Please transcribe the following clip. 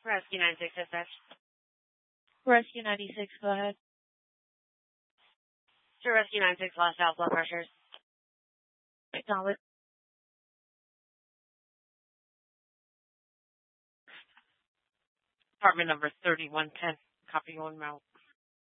Rescue 96 dispatch. Rescue 96, go ahead. To Rescue 96, lost out blood pressures. Acknowledge. Apartment number 3110. Copy on route.